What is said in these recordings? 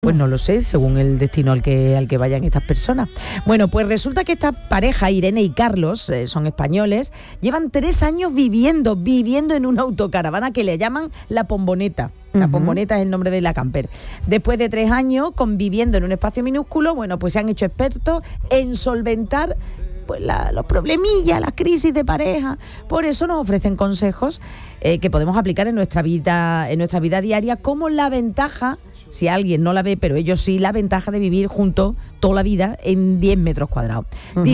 Pues no lo sé, según el destino al que vayan estas personas. Bueno, pues resulta que esta pareja, Irene y Carlos, son españoles, llevan 3 años viviendo en una autocaravana que le llaman La Pomboneta. La Pomboneta es el nombre de la camper. Después de 3 años conviviendo en un espacio minúsculo, bueno, pues se han hecho expertos en solventar pues los problemillas, las crisis de pareja. Por eso nos ofrecen consejos que podemos aplicar en nuestra vida diaria, como la ventaja, si alguien no la ve, pero ellos sí, la ventaja de vivir juntos toda la vida en 10 metros cuadrados.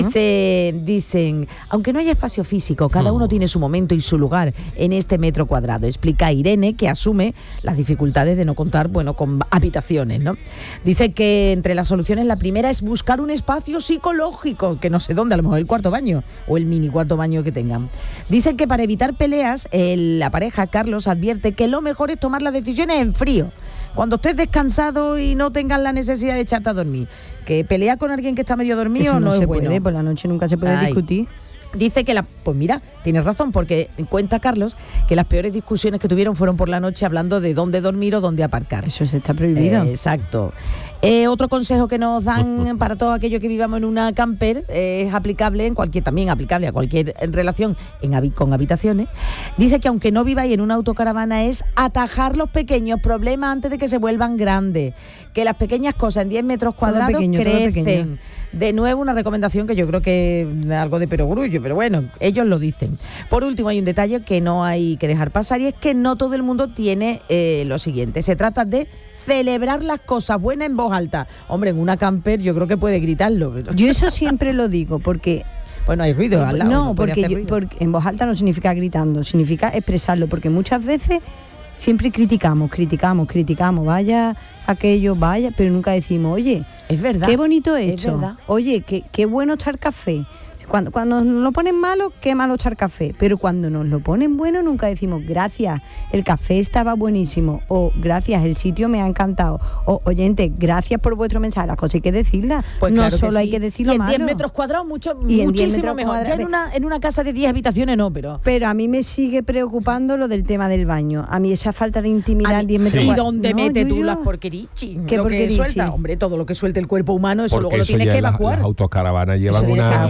Dicen, aunque no haya espacio físico, cada uno tiene su momento y su lugar en este metro cuadrado. Explica Irene, que asume las dificultades de no contar, con habitaciones, ¿no? Dice que entre las soluciones, la primera es buscar un espacio psicológico, que no sé dónde, a lo mejor el cuarto baño o el mini cuarto baño que tengan. Dice que para evitar peleas, la pareja, Carlos, advierte que lo mejor es tomar las decisiones en frío. Cuando estés descansado y no tengas la necesidad de echarte a dormir. Que pelear con alguien que está medio dormido eso no es bueno. Puede, por la noche nunca se puede discutir. Dice que pues mira, tienes razón, porque cuenta Carlos que las peores discusiones que tuvieron fueron por la noche hablando de dónde dormir o dónde aparcar. Eso está prohibido. Exacto. Otro consejo que nos dan para todo aquello que vivamos en una camper es aplicable aplicable a cualquier relación con habitaciones. Dice que aunque no viváis en una autocaravana, es atajar los pequeños problemas antes de que se vuelvan grandes. Que las pequeñas cosas en 10 metros cuadrados crecen. De nuevo, una recomendación que yo creo que es algo de perogrullo, pero bueno, ellos lo dicen. Por último, hay un detalle que no hay que dejar pasar, y es que no todo el mundo tiene lo siguiente. Se trata de celebrar las cosas buenas en voz alta. Hombre, en una camper yo creo que puede gritarlo. Pero... Yo eso siempre lo digo, porque... Bueno, hay ruido al lado. No, porque en voz alta no significa gritando, significa expresarlo, porque muchas veces siempre criticamos, vaya aquello, vaya, pero nunca decimos, oye, es verdad, qué bonito esto, es verdad. Oye, qué bueno está el café. Cuando nos lo ponen malo, qué malo está el café. Pero cuando nos lo ponen bueno, nunca decimos gracias, el café estaba buenísimo, o gracias, el sitio me ha encantado, o oyente, gracias por vuestro mensaje. Las cosas hay que decirlas, pues no claro solo sí. hay que decirlo malo. Y en 10 metros cuadrados muchísimo mejor. Ya en una casa de 10 habitaciones no, pero... Pero a mí me sigue preocupando lo del tema del baño. A mí esa falta de intimidad en 10 metros cuadrados. ¿Y dónde metes tú las porquerichis? ¿Qué porquerichi? Suelta, hombre, todo lo que suelte el cuerpo humano, eso luego lo tienes que evacuar. Las autocaravanas llevan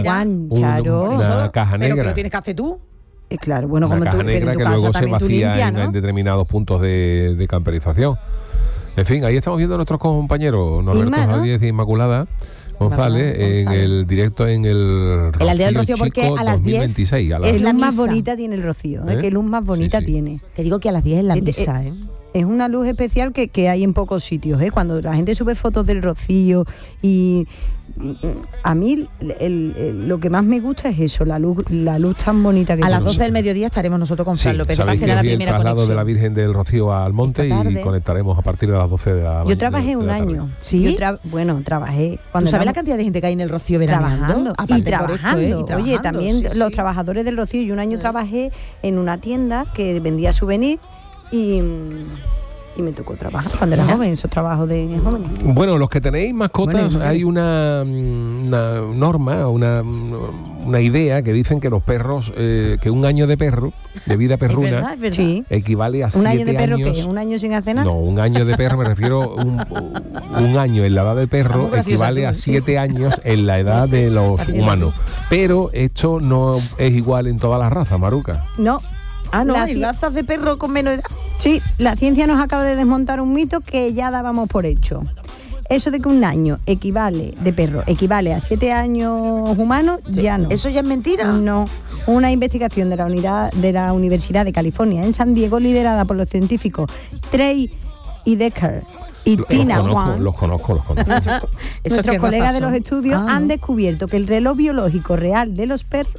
una caja negra. Pero que lo tienes que hacer tú. Claro, bueno, una caja negra que luego se vacía en determinados puntos de camperización. En fin, ahí estamos viendo a nuestros compañeros Norberto Javier y Inmaculada González en el directo en el Aldea del Rocío, porque a las 10 2026, es la más bonita tiene el Rocío, que luz más bonita tiene. Te digo que a las 10 es la misa, Es una luz especial que hay en pocos sitios, cuando la gente sube fotos del Rocío, y a mí lo que más me gusta es eso, la luz tan bonita que a las 12 del mediodía estaremos nosotros con Fran López. Será la primera el traslado de la Virgen del Rocío al monte, y conectaremos a partir de las 12 de la mañana. Yo trabajé un año. ¿Sí? Trabajé. ¿Tú sabes la cantidad de gente que hay en el Rocío trabajando? Y trabajando. Oye, también los trabajadores del Rocío. Yo un año trabajé en una tienda que vendía souvenirs y me tocó trabajar cuando era joven, esos trabajos de jóvenes. Bueno, los que tenéis mascotas, hay una norma, una idea que dicen que los perros, que un año de perro, de vida perruna, es verdad. Sí. equivale a 7 años. ¿Un años. año de perro qué? ¿Un año sin hacer nada? No, un año de perro, me refiero, un año en la edad del perro equivale a 7 años en la edad de los humanos. Pero esto no es igual en todas las razas, Maruca. No. No, hay razas de perro con menos edad. Sí, la ciencia nos acaba de desmontar un mito que ya dábamos por hecho. Eso de que un año de perro equivale a 7 años humanos, ya no. ¿Eso ya es mentira? No. Una investigación de la Universidad de California en San Diego, liderada por los científicos Trey y Decker y Tina Wang. Los conozco. Nuestros colegas de los estudios han descubierto que el reloj biológico real de los perros,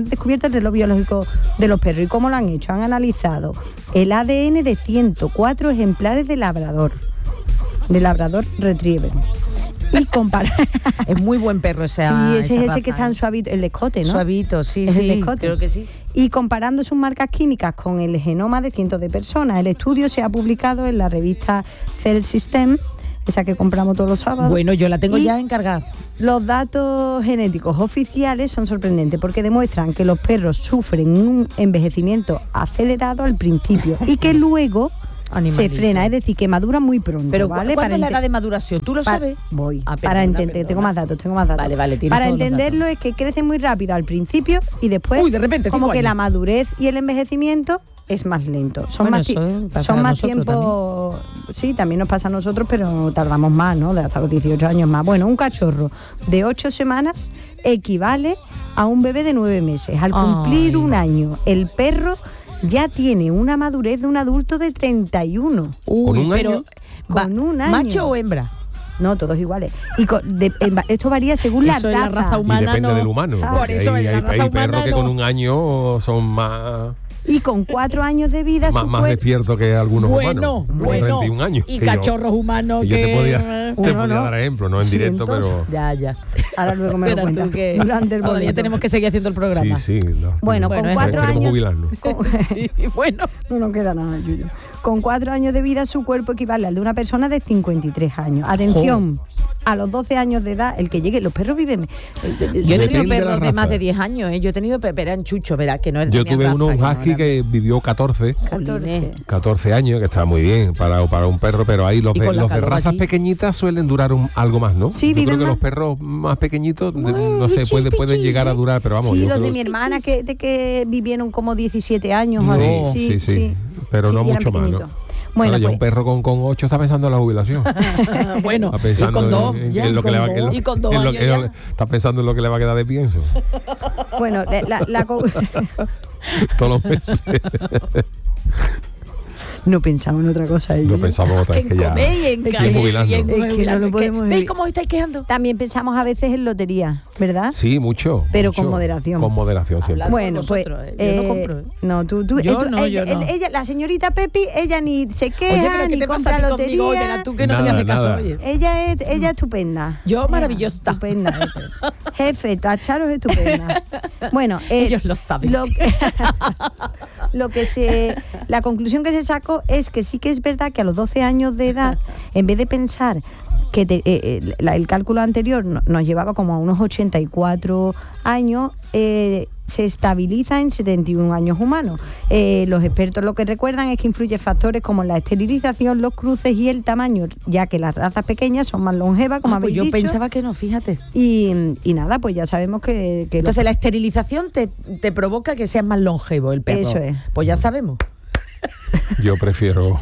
¿Y cómo lo han hecho? Han analizado el ADN de 104 ejemplares de Labrador Retriever. Y comparar. Es muy buen perro ese. Sí, ese es ese que está en suavito, el escote, ¿no? Suavito, sí, es sí. El escote. Creo que sí. Y comparando sus marcas químicas con el genoma de cientos de personas. El estudio se ha publicado en la revista Cell System, esa que compramos todos los sábados. Bueno, yo la tengo ya encargada. Los datos genéticos oficiales son sorprendentes porque demuestran que los perros sufren un envejecimiento acelerado al principio y que luego se frena, es decir, que madura muy pronto. Pero ¿vale? ¿cuándo es la edad de maduración? ¿Tú lo sabes? Voy. Para entender, tengo más datos. Vale, para entenderlo es que crece muy rápido al principio y después de repente, como que la madurez y el envejecimiento es más lento. Son más tiempo. Sí, también nos pasa a nosotros, pero tardamos más, ¿no? De hasta los 18 años más. Bueno, un cachorro de 8 semanas equivale a un bebé de 9 meses. Al cumplir un año, el perro ya tiene una madurez de un adulto de 31. ¿Con un año? Con un año. ¿Macho o hembra? No, todos iguales. Y esto varía según la raza humana. Y depende del humano. Por eso hay perros que con un año son más... Y con 4 años de vida más despierto que algunos humanos. Bueno, 31 años. Y cachorros humanos que... Yo te podía dar ejemplo, no en directo, pero... Ya. Ahora luego me lo cuentas. Durante el todavía tenemos que seguir haciendo el programa. Sí. Bueno, con 4 años... Bueno. No nos queda nada, Yuyu. Con 4 años de vida su cuerpo equivale al de una persona de 53 años. Atención, a los 12 años de edad, el que llegue, los perros viven... Yo he tenido perros de más de 10 años, Yo he tenido, pero eran chuchos, ¿verdad? Que no yo tuve un husky que vivió 14 años, que está muy bien para un perro, pero ahí los de razas pequeñitas suelen durar algo más, ¿no? Sí, yo creo que los perros más pequeñitos, no sé, pueden llegar a durar, pero vamos. Sí, los de mi hermana que vivieron como 17 años o así. Sí. Pero no mucho más, ¿no? Bueno, ya un perro con 8 está pensando en la jubilación. Bueno, y con 2. Y con 2 años está pensando en lo que le va a quedar de pienso. Bueno, todos los meses. No pensamos en otra cosa. No pensamos en otra, es que ya jubilando. Es que no lo podemos ¿Veis cómo os estáis quejando? También pensamos a veces en lotería, ¿verdad? Sí, mucho. Pero mucho. Con moderación. Con moderación siempre. Bueno, pues yo no compro. No, tú yo no. Ella, la señorita Pepi, ella ni se queja, ni compra lotería. Oye, tú que no te haces caso, oye. Ella es estupenda. Yo maravillosa. Estupenda. Jefe, tacharos es estupenda. Bueno, ellos lo saben. La conclusión que se sacó es que sí que es verdad que a los 12 años de edad, en vez de pensar que el cálculo anterior nos llevaba como a unos 84 años, se estabiliza en 71 años humanos. Los expertos lo que recuerdan es que influye factores como la esterilización, los cruces y el tamaño, ya que las razas pequeñas son más longevas, como habéis dicho. Yo pensaba que no, fíjate. Y nada, pues ya sabemos que entonces la esterilización te provoca que seas más longevo el perro. Eso es. Pues ya sabemos. Yo prefiero...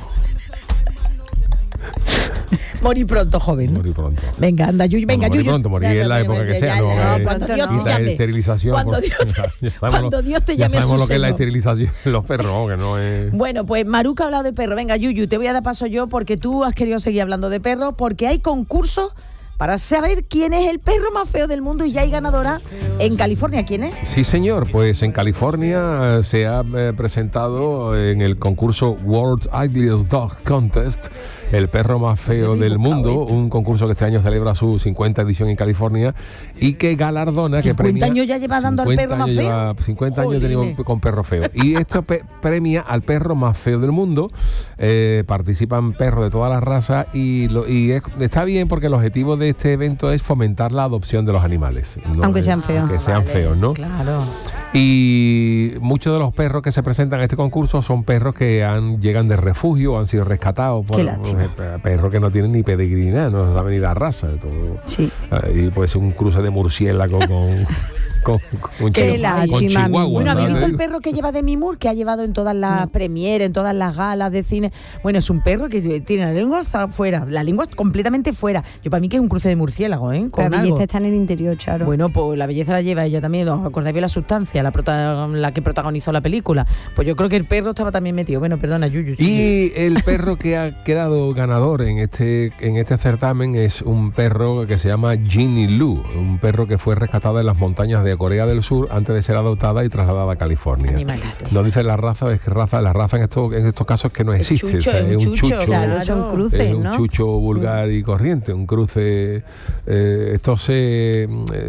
Morir pronto, joven. Morir pronto. Venga, anda, Yuyu. Venga, morir Yuyu. Pronto, morir en la época que sea. Cuando Dios te llame. Esterilización. Cuando Dios te llame a su sabemos lo que es la esterilización. Los perros, que no es... Bueno, pues Maruca ha hablado de perro. Venga, Yuyu, te voy a dar paso yo porque tú has querido seguir hablando de perros, porque hay concursos para saber quién es el perro más feo del mundo y ya hay ganadora en California. ¿Quién es? Sí, señor. Pues en California se ha presentado en el concurso World's Ugliest Dog Contest el perro más feo del mundo, un concurso que este año celebra su 50 edición en California y que galardona, que premia... 50 años ya lleva dando al perro más feo. 50 años tenemos con perro feo. Y esto premia al perro más feo del mundo. Participan perros de todas las razas y está bien porque el objetivo de este evento es fomentar la adopción de los animales, ¿no? Aunque sean feos. Aunque sean feos, ¿no? Claro. Y muchos de los perros que se presentan en este concurso son perros que llegan de refugio o han sido rescatados por perros que no tienen ni pedigrí, no saben ni la raza. Todo. Sí. Y puede ser un cruce de murciélago con chihuahua. Bueno, ¿habéis visto el perro que lleva Demi Moore, que ha llevado en todas las premieres, en todas las galas de cine? Bueno, es un perro que tiene la lengua fuera, la lengua completamente fuera. Yo para mí que es un cruce de murciélago, ¿eh? La belleza está en el interior, Charo. Bueno, pues la belleza la lleva ella también. ¿Os acordáis bien la sustancia, la que protagonizó la película? Pues yo creo que el perro estaba también metido. Bueno, perdona, Yuyu. Y el perro que ha quedado ganador en este certamen es un perro que se llama Ginny Lou, un perro que fue rescatado en las montañas de Corea del Sur antes de ser adoptada y trasladada a California. No dice la raza, es que la raza en estos casos que no existe. Es un chucho. Claro, son cruces, es un chucho vulgar y corriente, un cruce. Esto se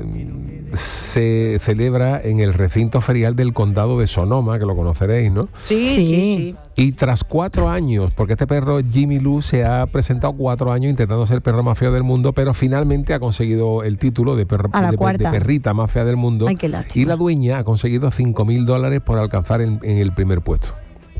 celebra en el recinto ferial del condado de Sonoma, que lo conoceréis, ¿no? Sí. Y tras 4 años, porque este perro Jimmy Lou se ha presentado 4 años intentando ser el perro más feo del mundo, pero finalmente ha conseguido el título de perrita más fea del mundo. Ay, qué lástima. Y la dueña ha conseguido $5,000 por alcanzar en el primer puesto.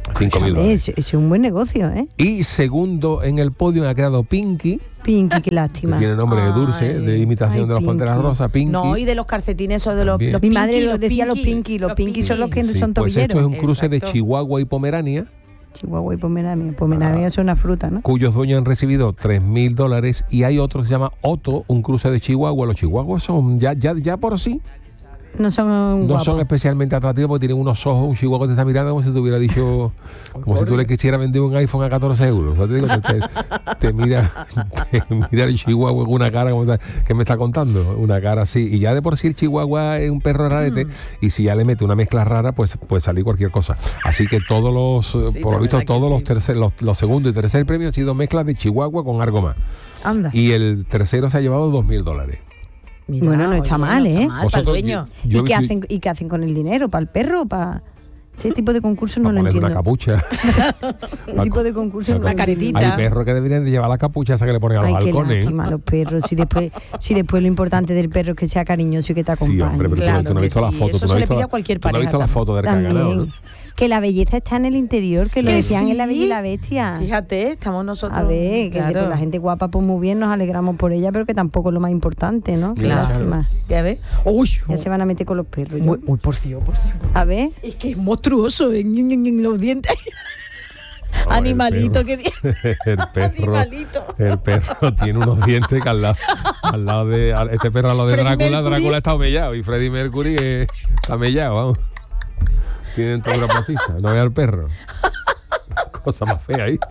$5.000. Es un buen negocio, ¿eh? Y segundo en el podio ha quedado Pinky. Pinky, qué lástima. Que tiene nombre de dulce, de imitación de los Panteras Rosas, Pinky. No, y de los calcetines o de los Pinky. Mi madre lo decía los Pinky. Los Pinky son los que son tobilleros. Pues esto es un cruce de Chihuahua y Pomerania. Chihuahua y Pomerania. Pomerania es una fruta, ¿no? Cuyos dueños han recibido $3.000 y hay otro que se llama Otto, un cruce de Chihuahua. Los chihuahuas son ya por sí. No son especialmente atractivos porque tienen unos ojos, un chihuahua te está mirando como si te hubiera dicho, como si tú le quisieras vender un iPhone a 14 euros. O sea, te digo, te mira el chihuahua con una cara que me está contando, una cara así. Y ya de por sí el chihuahua es un perro rarete y si ya le mete una mezcla rara, pues puede salir cualquier cosa. Así que todos los, por lo visto, todos los terceros, los segundo y tercer premio han sido mezclas de chihuahua con algo más. Anda. Y el tercero se ha llevado $2.000. Mira, bueno, no está mal, ¿eh? Para el dueño. ¿Y qué hacen con el dinero? ¿Para el perro? ¿Para ese tipo de concursos? No lo entiendo. Una capucha. Un tipo de concurso, una caretita. Hay perros que deberían de llevar la capucha esa que le ponen a los halcones. Qué lástima, los perros. Si después lo importante del perro es que sea cariñoso y que te acompañe. Sí, hombre, pero claro tú no has visto la foto. Eso se le pide a cualquier pareja. ¿Tú no has visto la foto del caganao, ¿no? Que la belleza está en el interior, que lo decían en La Bella y la Bestia. Fíjate, estamos nosotros. A ver, que la gente guapa, pues muy bien, nos alegramos por ella, pero que tampoco es lo más importante, ¿no? Qué lástima. Ya ves. Uy, ya se van a meter con los perros. Muy por cierto. A ver. Es que es monstruoso en los dientes. No, animalito que tiene. El perro tiene unos dientes que al lado de este perro, al lado de Drácula está mellado y Freddie Mercury está mellado, vamos. Tienen toda una postiza, no vea al perro. Cosa más fea ahí.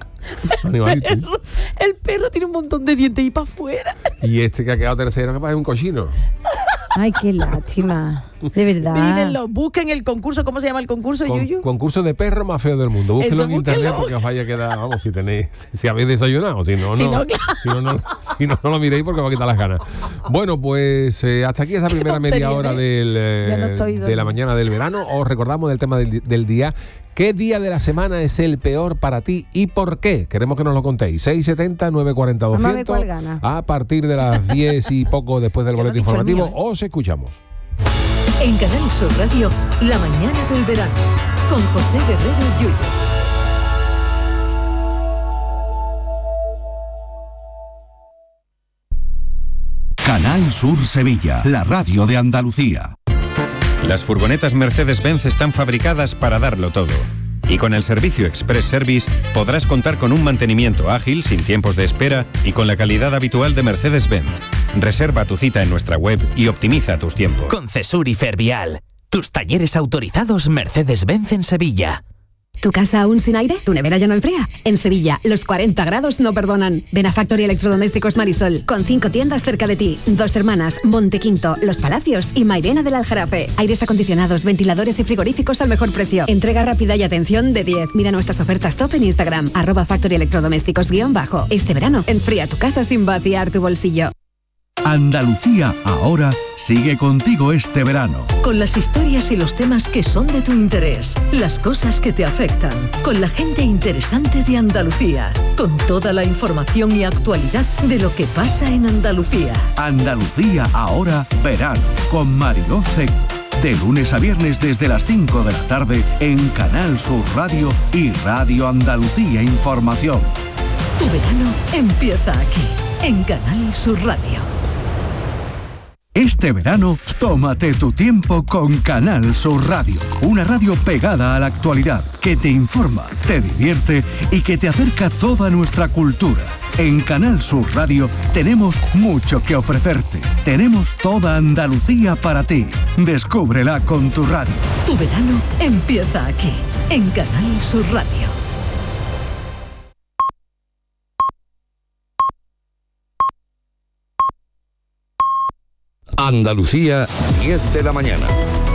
El perro tiene un montón de dientes y para afuera. Y este que ha quedado tercero, que pasa, es un cochino. Ay, qué lástima. De verdad. Mírenlo, busquen el concurso. ¿Cómo se llama el concurso, Yuyu? Concurso de perro más feo del mundo. Búsquenlo en internet porque os vaya a quedar, vamos, si habéis desayunado. Si no, no lo miréis porque os va a quitar las ganas. Bueno, pues hasta aquí esa primera media hora de la mañana del verano. Os recordamos del tema del día. ¿Qué día de la semana es el peor para ti y por qué? Queremos que nos lo contéis. 670-940-200. A partir de las 10 y poco después del boletín informativo, os escuchamos. En Canal Sur Radio, la mañana del verano, con José Guerrero Yuyu. Canal Sur Sevilla, la radio de Andalucía. Las furgonetas Mercedes-Benz están fabricadas para darlo todo. Y con el servicio Express Service podrás contar con un mantenimiento ágil, sin tiempos de espera y con la calidad habitual de Mercedes-Benz. Reserva tu cita en nuestra web y optimiza tus tiempos. Concesur y Fervial, tus talleres autorizados Mercedes-Benz en Sevilla. ¿Tu casa aún sin aire? ¿Tu nevera ya no enfría? En Sevilla, los 40 grados no perdonan. Ven a Factory Electrodomésticos Marisol, con 5 tiendas cerca de ti. Dos Hermanas, Montequinto, Los Palacios y Mairena del Aljarafe. Aires acondicionados, ventiladores y frigoríficos al mejor precio. Entrega rápida y atención de 10. Mira nuestras ofertas top en Instagram, @Factory Electrodomésticos _ Este verano, enfría tu casa sin vaciar tu bolsillo. Andalucía ahora sigue contigo este verano. Con las historias y los temas que son de tu interés, las cosas que te afectan, con la gente interesante de Andalucía, con toda la información y actualidad de lo que pasa en Andalucía. Andalucía ahora verano, con Mariló Seco. De lunes a viernes desde las 5 de la tarde en Canal Sur Radio y Radio Andalucía Información. Tu verano empieza aquí, en Canal Sur Radio. Este verano, tómate tu tiempo con Canal Sur Radio, una radio pegada a la actualidad, que te informa, te divierte y que te acerca toda nuestra cultura. En Canal Sur Radio tenemos mucho que ofrecerte. Tenemos toda Andalucía para ti. Descúbrela con tu radio. Tu verano empieza aquí, en Canal Sur Radio. Andalucía, 10 de la mañana.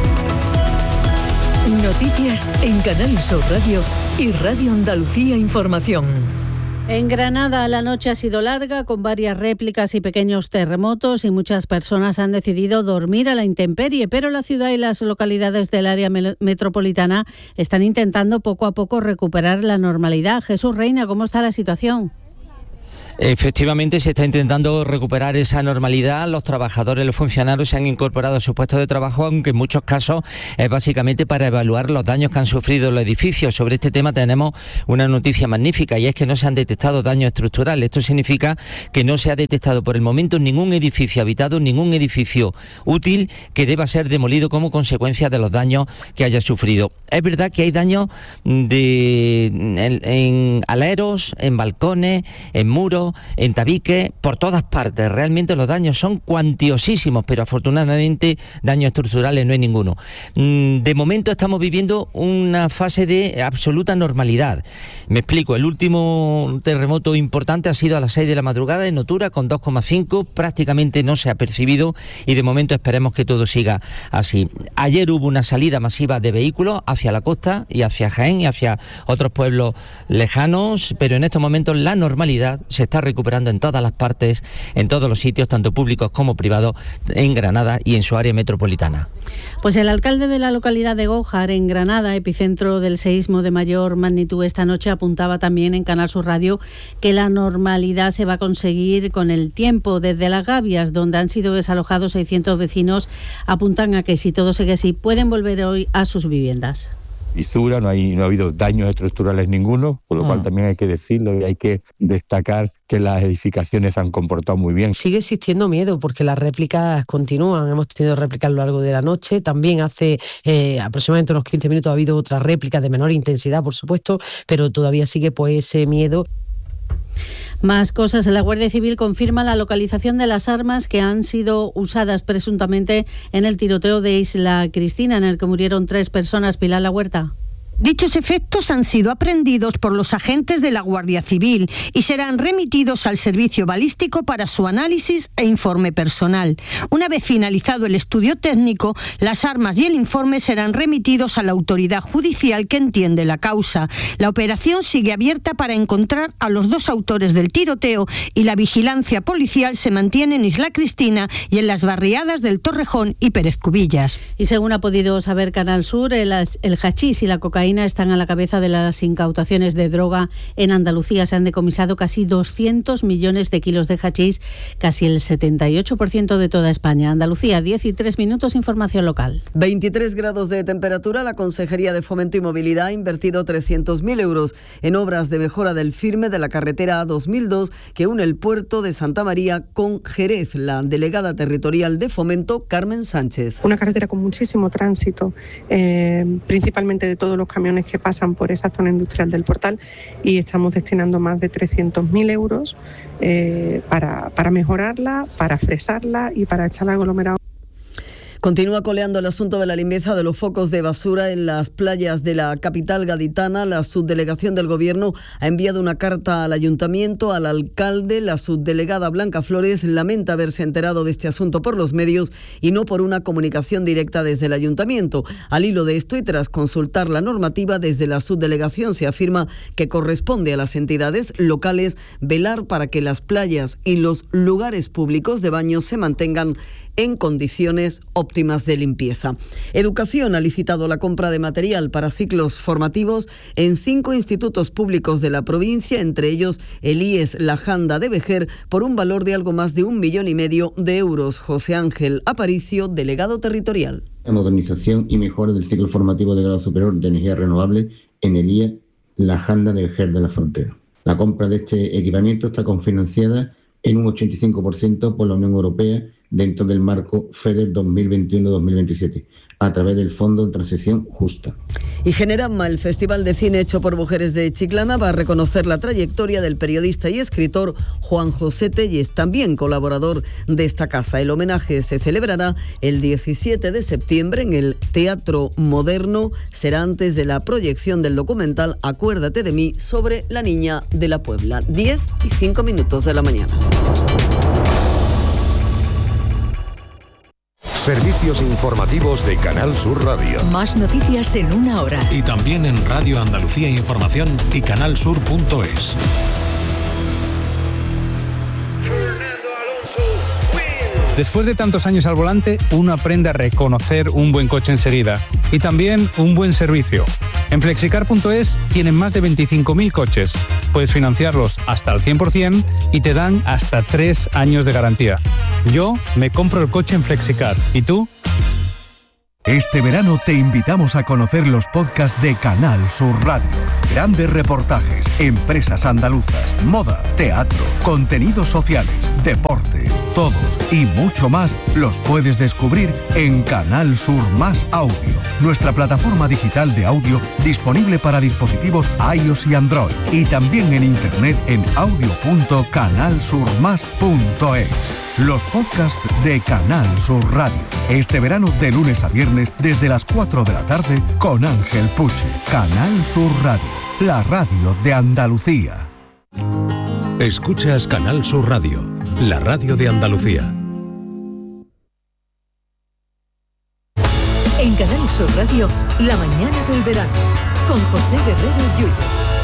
Noticias en Canal Sur Radio y Radio Andalucía Información. En Granada la noche ha sido larga, con varias réplicas y pequeños terremotos, y muchas personas han decidido dormir a la intemperie, pero la ciudad y las localidades del área metropolitana están intentando poco a poco recuperar la normalidad. Jesús Reina, ¿cómo está la situación? Efectivamente, se está intentando recuperar esa normalidad. Los trabajadores, los funcionarios se han incorporado a sus puestos de trabajo, aunque en muchos casos es básicamente para evaluar los daños que han sufrido los edificios. Sobre este tema tenemos una noticia magnífica, y es que no se han detectado daños estructurales. Esto significa que no se ha detectado por el momento ningún edificio habitado, ningún edificio útil que deba ser demolido como consecuencia de los daños que haya sufrido. Es verdad que hay daños en aleros, en balcones, en muros, en tabiques, por todas partes. Realmente los daños son cuantiosísimos, pero afortunadamente daños estructurales no hay ninguno. De momento estamos viviendo una fase de absoluta normalidad. Me explico, el último terremoto importante ha sido a las 6 de la madrugada en Otura, con 2,5, prácticamente no se ha percibido, y de momento esperemos que todo siga así. Ayer hubo una salida masiva de vehículos hacia la costa y hacia Jaén y hacia otros pueblos lejanos, pero en estos momentos la normalidad se está recuperando en todas las partes, en todos los sitios, tanto públicos como privados, en Granada y en su área metropolitana. Pues el alcalde de la localidad de Gójar, en Granada, epicentro del seísmo de mayor magnitud esta noche, apuntaba también en Canal Sur Radio que la normalidad se va a conseguir con el tiempo. Desde Las Gavias, donde han sido desalojados 600 vecinos, apuntan a que si todo sigue así, pueden volver hoy a sus viviendas. Fisura, no ha habido daños estructurales ninguno, por lo cual también hay que decirlo y hay que destacar que las edificaciones se han comportado muy bien. Sigue existiendo miedo porque las réplicas continúan, hemos tenido réplicas a lo largo de la noche, también hace aproximadamente unos 15 minutos ha habido otras réplicas de menor intensidad, por supuesto, pero todavía sigue pues ese miedo. Más cosas. La Guardia Civil confirma la localización de las armas que han sido usadas presuntamente en el tiroteo de Isla Cristina, en el que murieron 3 personas. Pilar La Huerta. Dichos efectos han sido aprendidos por los agentes de la Guardia Civil y serán remitidos al servicio balístico para su análisis e informe personal. Una vez finalizado el estudio técnico, las armas y el informe serán remitidos a la autoridad judicial que entiende la causa. La operación sigue abierta para encontrar a los 2 autores del tiroteo y la vigilancia policial se mantiene en Isla Cristina y en las barriadas del Torrejón y Pérez Cubillas. Y según ha podido saber Canal Sur, el hachís y la cocaína están a la cabeza de las incautaciones de droga en Andalucía. Se han decomisado casi 200 millones de kilos de hachís, casi el 78% de toda España. Andalucía, 10 y 3 minutos, información local. 23 grados de temperatura. La Consejería de Fomento y Movilidad ha invertido 300.000 euros en obras de mejora del firme de la carretera A2002 que une el puerto de Santa María con Jerez. La delegada territorial de Fomento, Carmen Sánchez. Una carretera con muchísimo tránsito, principalmente de todos los camiones que pasan por esa zona industrial del Portal, y estamos destinando más de 300.000 euros para mejorarla, para fresarla y para echarla aglomerado. Continúa coleando el asunto de la limpieza de los focos de basura en las playas de la capital gaditana. La subdelegación del Gobierno ha enviado una carta al Ayuntamiento, al alcalde. La subdelegada Blanca Flores lamenta haberse enterado de este asunto por los medios y no por una comunicación directa desde el Ayuntamiento. Al hilo de esto y tras consultar la normativa, desde la subdelegación se afirma que corresponde a las entidades locales velar para que las playas y los lugares públicos de baño se mantengan en condiciones óptimas de limpieza. Educación ha licitado la compra de material para ciclos formativos en 5 institutos públicos de la provincia, entre ellos el IES La Janda de Vejer, por un valor de algo más de 1,5 millones de euros. José Ángel Aparicio, delegado territorial. La modernización y mejora del ciclo formativo de grado superior de energía renovable en el IES La Janda de Vejer de la Frontera. La compra de este equipamiento está cofinanciada en un 85% por la Unión Europea dentro del marco FEDER 2021-2027, a través del Fondo de Transición Justa. Y Generama, el Festival de Cine hecho por mujeres de Chiclana, va a reconocer la trayectoria del periodista y escritor Juan José Tellez, también colaborador de esta casa. El homenaje se celebrará el 17 de septiembre en el Teatro Moderno. Será antes de la proyección del documental Acuérdate de mí, sobre la niña de la Puebla. 10 y 5 minutos de la mañana. Servicios informativos de Canal Sur Radio. Más noticias en una hora. Y también en Radio Andalucía Información y canalsur.es. Después de tantos años al volante, uno aprende a reconocer un buen coche enseguida y también un buen servicio. En flexicar.es tienen más de 25.000 coches. Puedes financiarlos hasta el 100% y te dan hasta 3 años de garantía. Yo me compro el coche en Flexicar. ¿Y tú? Este verano te invitamos a conocer los podcasts de Canal Sur Radio. Grandes reportajes, empresas andaluzas, moda, teatro, contenidos sociales, deporte, todos y mucho más los puedes descubrir en Canal Sur Más Audio, nuestra plataforma digital de audio disponible para dispositivos iOS y Android, y también en internet en audio.canalsurmas.es. Los podcasts de Canal Sur Radio. Este verano de lunes a viernes desde las 4 de la tarde con Ángel Puche. Canal Sur Radio, la radio de Andalucía. Escuchas Canal Sur Radio, la radio de Andalucía. En Canal Sur Radio, la mañana del verano, con José Guerrero Yuyo.